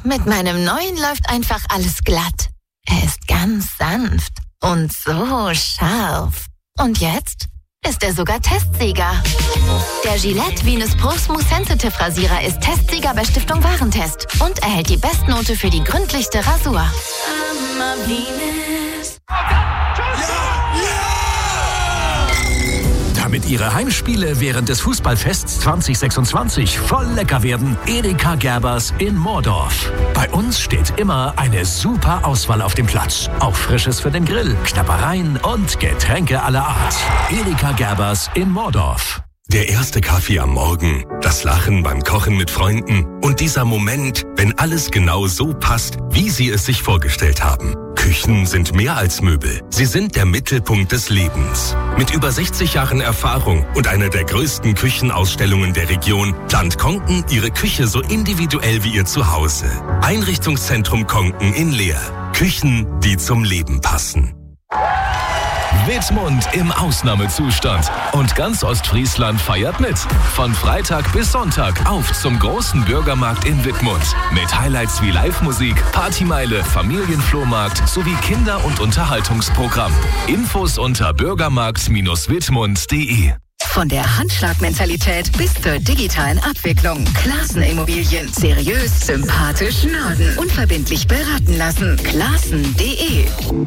mit meinem neuen läuft einfach alles glatt. Er ist ganz sanft und so scharf. Und jetzt ist er sogar Testsieger. Der Gillette Venus Pro Smooth Sensitive Rasierer ist Testsieger bei Stiftung Warentest und erhält die Bestnote für die gründlichste Rasur. Damit Ihre Heimspiele während des Fußballfests 2026 voll lecker werden, Edeka Gerbers in Moordorf. Bei uns steht immer eine super Auswahl auf dem Platz. Auch Frisches für den Grill, Knabbereien und Getränke aller Art. Edeka Gerbers in Moordorf. Der erste Kaffee am Morgen, das Lachen beim Kochen mit Freunden und dieser Moment, wenn alles genau so passt, wie Sie es sich vorgestellt haben. Küchen sind mehr als Möbel. Sie sind der Mittelpunkt des Lebens. Mit über 60 Jahren Erfahrung und einer der größten Küchenausstellungen der Region plant Konken Ihre Küche so individuell wie Ihr Zuhause. Einrichtungszentrum Konken in Leer. Küchen, die zum Leben passen. Wittmund im Ausnahmezustand. Und ganz Ostfriesland feiert mit. Von Freitag bis Sonntag auf zum großen Bürgermarkt in Wittmund. Mit Highlights wie Live-Musik, Partymeile, Familienflohmarkt sowie Kinder- und Unterhaltungsprogramm. Infos unter bürgermarkt-wittmund.de. Von der Handschlagmentalität bis zur digitalen Abwicklung. Klaassen Immobilien. Seriös, sympathisch, Norden. Unverbindlich beraten lassen. Klaassen.de.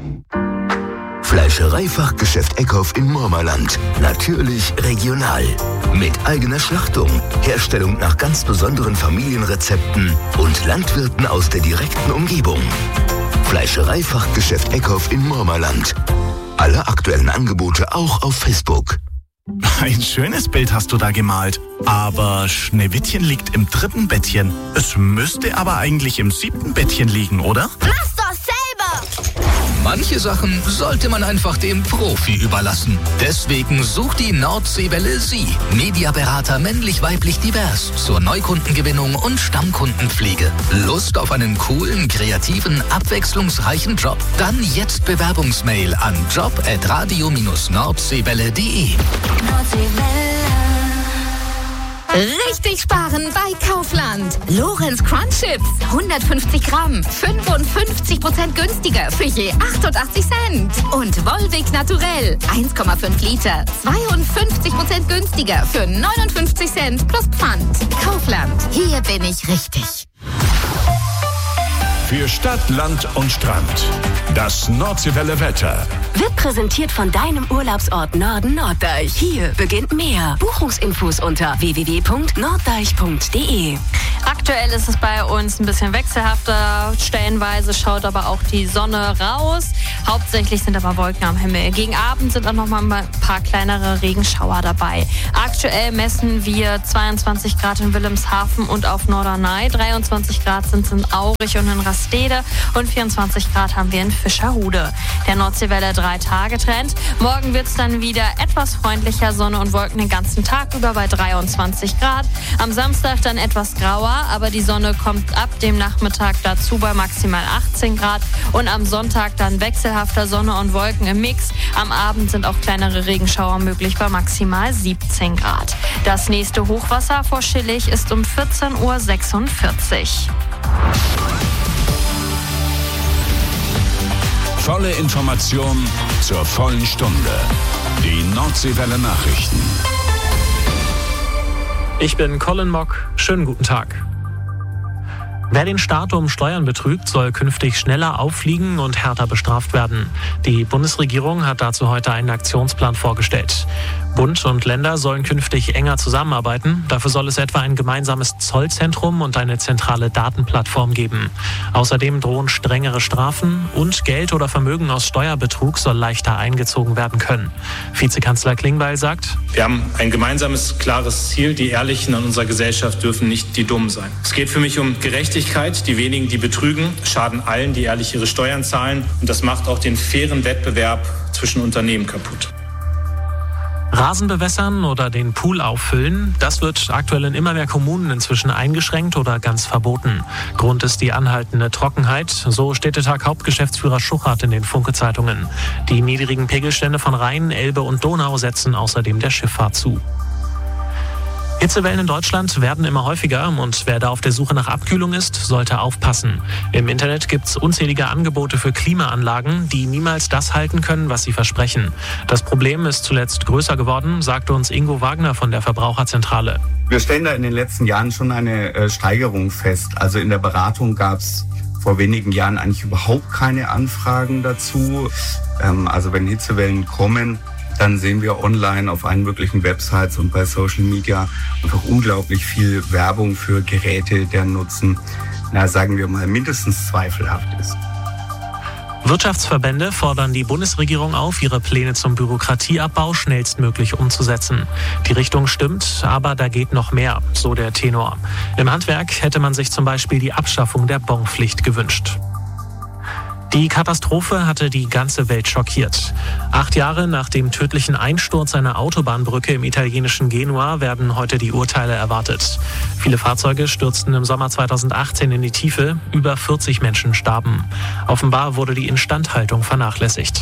Fleischereifachgeschäft Eckhoff in Mormerland. Natürlich regional. Mit eigener Schlachtung, Herstellung nach ganz besonderen Familienrezepten und Landwirten aus der direkten Umgebung. Fleischereifachgeschäft Eckhoff in Mormerland. Alle aktuellen Angebote auch auf Facebook. Ein schönes Bild hast du da gemalt. Aber Schneewittchen liegt im 3. Bettchen. Es müsste aber eigentlich im 7. Bettchen liegen, oder? Mach's doch selber! Manche Sachen sollte man einfach dem Profi überlassen. Deswegen sucht die Nordseewelle Sie. Mediaberater männlich-weiblich divers zur Neukundengewinnung und Stammkundenpflege. Lust auf einen coolen, kreativen, abwechslungsreichen Job? Dann jetzt Bewerbungsmail an job@radio-nordseewelle.de. Richtig sparen bei Kaufland. Lorenz Crunch Chips, 150 Gramm, 55% günstiger für je 88 Cent. Und Volvic Naturell, 1,5 Liter, 52% günstiger für 59 Cent plus Pfand. Kaufland, hier bin ich richtig. Für Stadt, Land und Strand. Das Nordseewelle Wetter. Wird präsentiert von deinem Urlaubsort Norden Norddeich. Hier beginnt mehr. Buchungsinfos unter www.norddeich.de. Aktuell ist es bei uns ein bisschen wechselhafter. Stellenweise schaut aber auch die Sonne raus. Hauptsächlich sind aber Wolken am Himmel. Gegen Abend sind auch noch mal ein paar kleinere Regenschauer dabei. Aktuell messen wir 22 Grad in Wilhelmshaven und auf Norderney. 23 Grad sind es in Aurich und in Rastede und 24 Grad haben wir in Fischerhude. Der Nordseewelle 3-Tage-Trend. Morgen wird es dann wieder etwas freundlicher, Sonne und Wolken den ganzen Tag über bei 23 Grad. Am Samstag dann etwas grauer, aber die Sonne kommt ab dem Nachmittag dazu bei maximal 18 Grad. Und am Sonntag dann wechselhafter Sonne und Wolken im Mix. Am Abend sind auch kleinere Regenschauer möglich bei maximal 17 Grad. Das nächste Hochwasser vor Schillig ist um 14:46 Uhr. Volle Information zur vollen Stunde. Die Nordseewelle Nachrichten. Ich bin Colin Mock. Schönen guten Tag. Wer den Staat um Steuern betrügt, soll künftig schneller auffliegen und härter bestraft werden. Die Bundesregierung hat dazu heute einen Aktionsplan vorgestellt. Bund und Länder sollen künftig enger zusammenarbeiten. Dafür soll es etwa ein gemeinsames Zollzentrum und eine zentrale Datenplattform geben. Außerdem drohen strengere Strafen und Geld oder Vermögen aus Steuerbetrug soll leichter eingezogen werden können. Vizekanzler Klingbeil sagt: Wir haben ein gemeinsames, klares Ziel. Die Ehrlichen in unserer Gesellschaft dürfen nicht die Dummen sein. Es geht für mich um Gerechtigkeit. Die wenigen, die betrügen, schaden allen, die ehrlich ihre Steuern zahlen. Und das macht auch den fairen Wettbewerb zwischen Unternehmen kaputt. Rasen bewässern oder den Pool auffüllen, das wird aktuell in immer mehr Kommunen inzwischen eingeschränkt oder ganz verboten. Grund ist die anhaltende Trockenheit, so Städtetag-Hauptgeschäftsführer Schuchart in den Funke-Zeitungen. Die niedrigen Pegelstände von Rhein, Elbe und Donau setzen außerdem der Schifffahrt zu. Hitzewellen in Deutschland werden immer häufiger und wer da auf der Suche nach Abkühlung ist, sollte aufpassen. Im Internet gibt es unzählige Angebote für Klimaanlagen, die niemals das halten können, was sie versprechen. Das Problem ist zuletzt größer geworden, sagte uns Ingo Wagner von der Verbraucherzentrale. Wir stellen da in den letzten Jahren schon eine Steigerung fest. Also in der Beratung gab es vor wenigen Jahren eigentlich überhaupt keine Anfragen dazu. Also wenn Hitzewellen kommen, dann sehen wir online auf allen möglichen Websites und bei Social Media einfach unglaublich viel Werbung für Geräte, deren Nutzen, sagen wir mal, mindestens zweifelhaft ist. Wirtschaftsverbände fordern die Bundesregierung auf, ihre Pläne zum Bürokratieabbau schnellstmöglich umzusetzen. Die Richtung stimmt, aber da geht noch mehr, so der Tenor. Im Handwerk hätte man sich zum Beispiel die Abschaffung der Bonpflicht gewünscht. Die Katastrophe hatte die ganze Welt schockiert. 8 Jahre nach dem tödlichen Einsturz einer Autobahnbrücke im italienischen Genua werden heute die Urteile erwartet. Viele Fahrzeuge stürzten im Sommer 2018 in die Tiefe. Über 40 Menschen starben. Offenbar wurde die Instandhaltung vernachlässigt.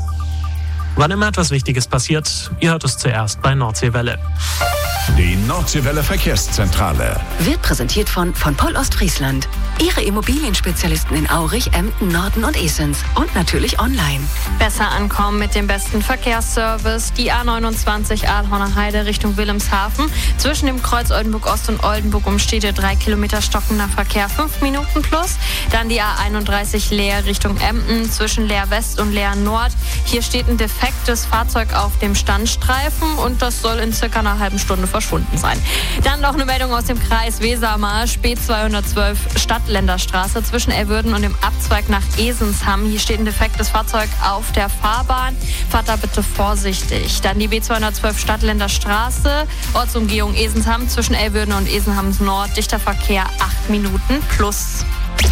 Wann immer etwas Wichtiges passiert, ihr hört es zuerst bei Nordseewelle. Die Nordseewelle Verkehrszentrale wird präsentiert von Poll Ostfriesland. Ihre Immobilienspezialisten in Aurich, Emden, Norden und Esens. Und natürlich online. Besser ankommen mit dem besten Verkehrsservice. Die A29 Aalhorner Heide Richtung Wilhelmshaven. Zwischen dem Kreuz Oldenburg Ost und Oldenburg Umstede 3 Kilometer stockender Verkehr, 5 Minuten plus. Dann die A31 Leer Richtung Emden zwischen Leer West und Leer Nord. Hier steht ein defektes Fahrzeug auf dem Standstreifen und das soll in circa einer halben Stunde verschwunden sein. Dann noch eine Meldung aus dem Kreis Wesermarsch, B212 Stadtländerstraße zwischen Elwürden und dem Abzweig nach Esensham. Hier steht ein defektes Fahrzeug auf der Fahrbahn. Fahrt da bitte vorsichtig. Dann die B212 Stadtländerstraße, Ortsumgehung Esensham zwischen Elwürden und Esenhams Nord. Dichter Verkehr, 8 Minuten plus.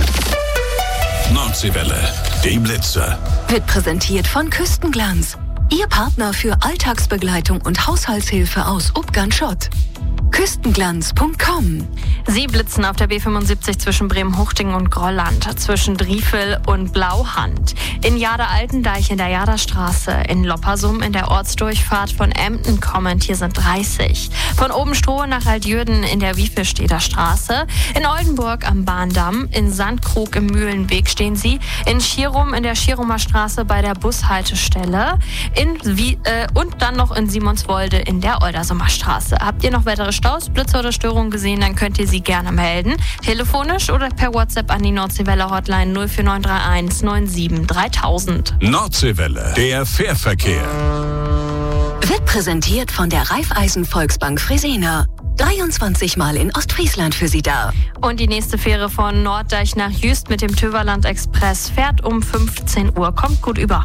Nordseewelle, die Blitze. Wird präsentiert von Küstenglanz. Ihr Partner für Alltagsbegleitung und Haushaltshilfe aus Ubgan-Schott. Küstenglanz.com. Sie blitzen auf der B75 zwischen Bremen-Huchtingen und Grolland, zwischen Driefel und Blauhand. In Jader-Altendeich in der Jaderstraße, in Loppersum in der Ortsdurchfahrt von Emden kommend, hier sind 30. Von Obenstrohe nach Altjürden in der Wiefelsteder Straße, in Oldenburg am Bahndamm, in Sandkrug im Mühlenweg stehen Sie, in Schierum in der Schierumer Straße bei der Bushaltestelle, und dann noch in Simonswolde in der Oldersumer Straße. Habt ihr noch weitere Staus, Blitze oder Störungen gesehen, dann könnt ihr sie gerne melden. Telefonisch oder per WhatsApp an die Nordseewelle Hotline 04931 97 3000. Nordseewelle, der Fährverkehr. Wird präsentiert von der Raiffeisen Volksbank Fresenier. 23 Mal in Ostfriesland für Sie da. Und die nächste Fähre von Norddeich nach Jüst mit dem Töverland Express fährt um 15 Uhr. Kommt gut über.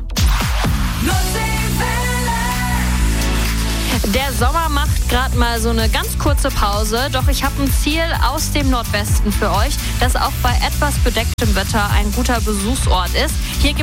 Der Sommer macht gerade mal so eine ganz kurze Pause, doch ich habe ein Ziel aus dem Nordwesten für euch, das auch bei etwas bedecktem Wetter ein guter Besuchsort ist. Hier gibt